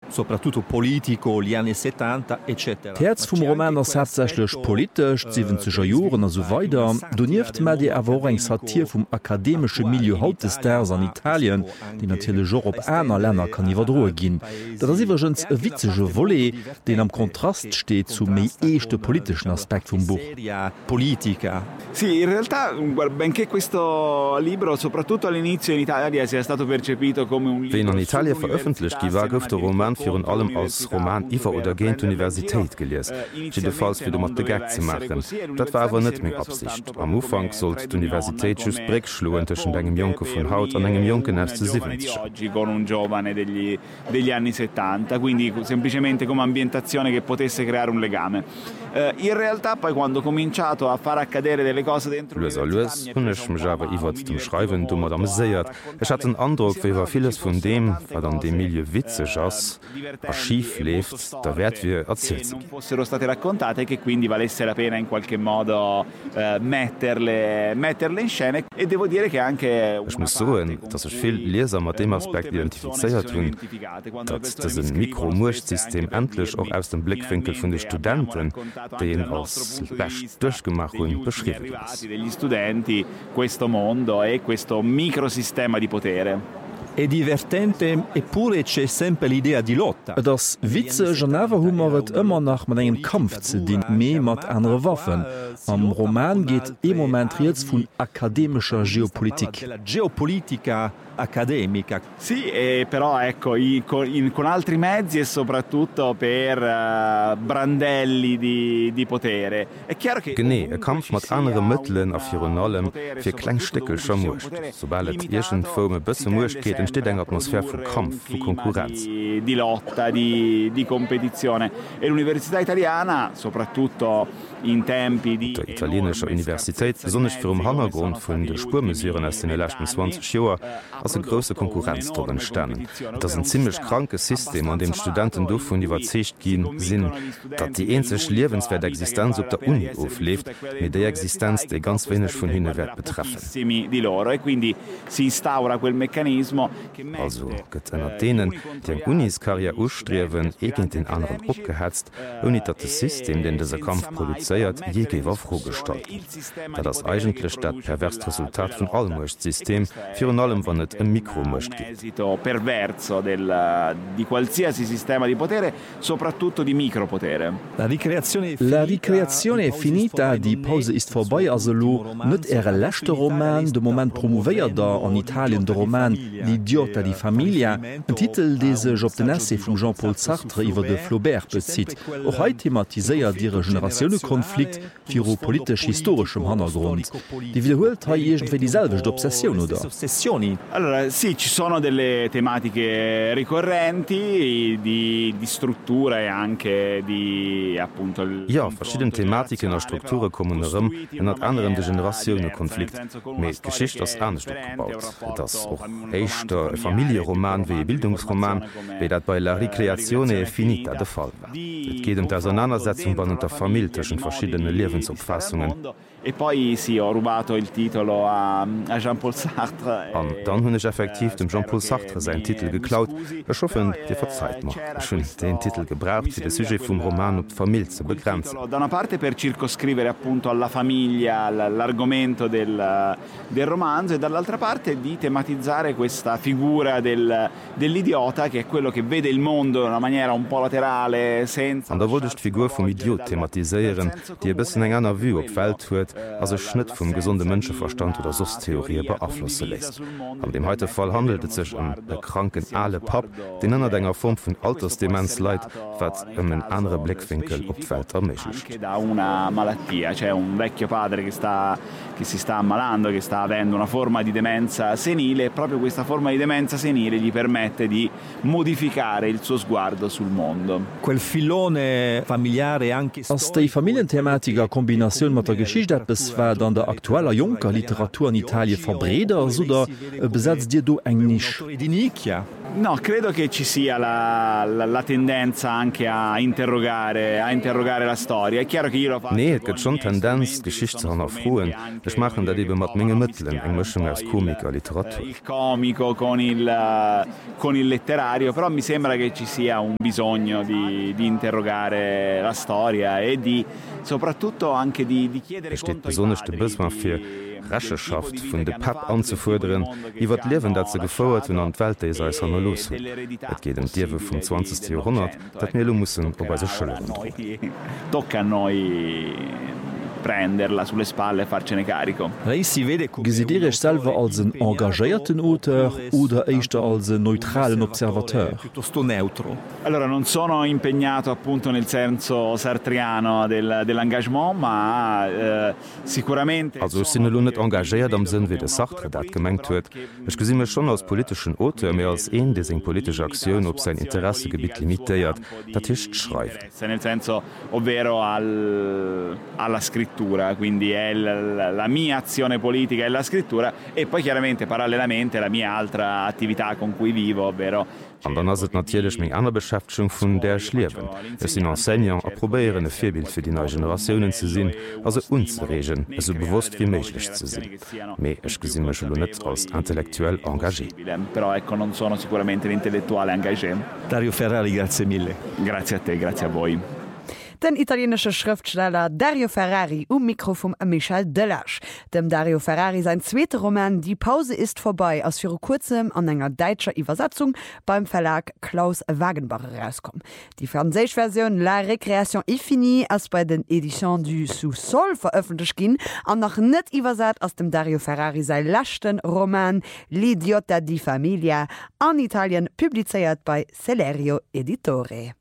soprattutto politico, gli anni 70, eccetera. Herz vom Roman ass hauptsächlich politisch, 70er Joren so weiter. Du nift mat die awer eng Satir vum akademische Milieu haut des Stars an Italien, die natürlich Jo op einer Länder kann iwwer droe ginn. Dat as iwwergens e witzege Volley, den am Kontrast steht zu méi echte politischen Aspekt vum Buch. Politica. Sì, in realtà, benché questo libro, soprattutto all'inizio in Italia, sia stato percepito come un libro. Wenn an Italia veröffentlicht gi war gouf der Roman virun allem als Roman iwwer oder géint Universitéit gelees. Jedenfalls fir mat de Gag ze machen. Dat war awer net még Absicht. Am Ufang sollt d'Universitéit just Breck schloen tschen engem Jonke vun Haut an engem Jonken aus de 70. Oggi con un giovane degli anni 70, quindi semplicemente come ambientazione che potesse creare un legame. In realtà poi quando ho cominciato a far accadere delle cose dentro hunnech mewer iwwer dem Schreiwen dummer am séiert. Ech hat den Andruck, wéiwer vieles vun dem, wat an de Milieu witzeg ass, schief left, da werd wir erzählt. Non fossero state raccontate, che quindi valesse la pena in qualche modo metterle in scena. E devo dire che anche Ech muss soen, dat sech vill Leser mat dem Aspekt identifizeiert hunn, dat das ein Mikromursystem endlich auch aus dem Blickwinkel von den Studenten, den als best durchgemacht und beschrieben wird. Degli studenti questo mondo e questo microsistema di potere. È divertente, eppure c'è sempre l'idea di lotta. Das witzeg an Awerhumeret ëmmer nach mat engem Kampf ze dien méi mat andere Waffen. Am Roman geht momentriert vun akademischer Geopolitik. Geopolitica accademica. Sì, però ecco, con altri mezzi e soprattutto per brandelli di potere. È chiaro che Genee, Kampf mat andere Mëttlen a virun allem fir Kleinsteckel schamurcht. Sobald et Irschen Fome bësse mucht geht, entsteht eng Atmosphäre vu Kampf, vu Konkurrenz. Di lotta, di competizione. E l'Università Italiana, soprattutto in tempi di... Der italienische Universität, besonders für den Hintergrund von den Spurmesuren aus den letzten 20 Jahren, als eine große Konkurrenz darin entstanden. Das ist ein ziemlich krankes System, an dem Studenten davon überzeugt gehen sind, dass die einzige lebenswerte Existenz auf der Uni auflebt, mit der Existenz, die ganz wenig von ihnen wird betreffen. Also gibt es denen, die an Unis Karriere ausstreben, gegen den anderen abgehetzt, ohne dass das System, den dieser Kampf produziert, je gewer frohgestalten. Da das eigentlich das perverse Resultat von allem System, für allem wann es ein Mikromocht gibt. Perverso di qualsiasi sistema di potere, soprattutto di micropotere. La ricreazione è finita, die Pause ist vorbei, also nicht ihre letzte Roman, der Moment promoveiert da an Italien der Roman L'idiota di Famiglia, ein Titel, der sich auf den Essay von Jean-Paul Sartre über de Flaubert bezieht. Auch heute thematisiert ihre Generationenkonflikt fir o politisch-historischem Hintergrund. Die wiederholt ha irgendwie dieselbe Obsession, oder? Allora, sì, ci sono delle tematiche ricorrenti di struttura e anche di appunto Ja, verschiedene Thematiken und Strukturen kommen herum, und hat anderem der Generationenkonflikt. Mit Geschichte als ernst aufgebaut. Das auch echter Familienroman wie Bildungsroman, wie das bei La Ricreazione Finita der Fall war. Es geht die Auseinandersetzung bei der Familie zwischen verschiedene Lebensopfassungen. E poi sì, ho rubato il titolo a Jean-Paul Sartre. Und dann habe ich effektiv dem Jean-Paul Sartre seinen Titel geklaut. Ich hoffe, dir verzeiht mir. Ich habe den Titel gebraucht, für das Sujet vom Roman auf die Familie zu begrenzen. Da una parte per circoscrivere appunto alla famiglia l'argomento del romanzo e dall'altra parte di tematizzare questa figura dell'idiota che è quello che vede il mondo in una maniera un po' laterale, senza... Und da wollte ich die Figur vom Idiot thematisieren, die ein bisschen in einer Vue auf die Welt hört, also Schnitt vom gesunden Menschenverstand oder Sostheorie beeinflussen lässt. An dem heutigen Fall handelt es sich um den kranken Ale Pap, den in einer Form von Altersdemenz leidet, was einen anderen Blickwinkel auf die Welt ermöglicht. Anche da una malattia, c'è un vecchio padre che si sta ammalando, che sta avendo una forma di demenza senile e proprio questa forma di demenza senile gli permette di modificare il suo sguardo sul mondo. Quel filone familiare anche Als die Familienthematiker Kombination mit der Geschichte bis war dann der aktueller Junker Literatur in Italien verbreder oder besetzt dir du Englisch? di nicchia. No, credo che ci sia la tendenza anche a interrogare la storia. È chiaro che io lo faccio. Nee, es gibt schon Tendenz, Geschichte zu erfrohen. Ich mache das eben mit meinen Mitteln, eine Mischung aus Komik und Literatur. Il comico con il letterario, però mi sembra che ci sia un bisogno di interrogare la storia e di soprattutto anche di chiedere conto Rechenschaft vun de Pap anzuforderen, iwwer d'Lewen dat ze gefouert hun an d'Welt se an los. Et geht Diewe vum 20. Jahrhundert, dat mir mussssen op se schëllen. Tocca a noi prenderla sulle spalle e farcene carico. Gesiderech selber als een engagierten Autor oder eichter als een neutralen Observateur? Allora, non sono impegnato appunto nel senso sartriano dell'engagement, ma sicuramente... Also sind lo net engagiert am Sinn wie de Sartre dat gemengt huet. Ech gesinn me schon als politischen Autor mehr als een de seg politische Aktion op sein Interessegebiet limitéiert, dat hicht schreibt. Nel senso, ovvero alla scrittura, quindi è la mia azione politica è la scrittura e poi chiaramente parallelamente la mia altra attività con cui vivo, ovvero An dann ass et natielech még aner Beschäftchung vun der Schlewen. Es sinn Enseignant a probéieren e Virbild fir die neue Generationioen ze sinn, as se unzeregen, es so bewusst wie méiglech ze sinn. Mei ech gesinn mech lo net als intellektuell engagé. Però ecco, non sono sicuramente l'intellettuale engagé. Dario Ferrari, grazie mille. Grazie a te, grazie a voi. Den italienesche Schriftsteller Dario Ferrari Mikro vum Michel Delage. Dem Dario Ferrari sein zweite Roman Die Pause ist vorbei aus für kurzem an enger deutscher Übersetzung beim Verlag Klaus Wagenbach rauskommen. Die Fernsehversion La Récréation est finie als bei den Editions du Sous-Sol veröffentlicht ging an noch net übersat aus dem Dario Ferrari sein lachten Roman L'idiota di Famiglia an Italien publiziert bei Celerio Editore.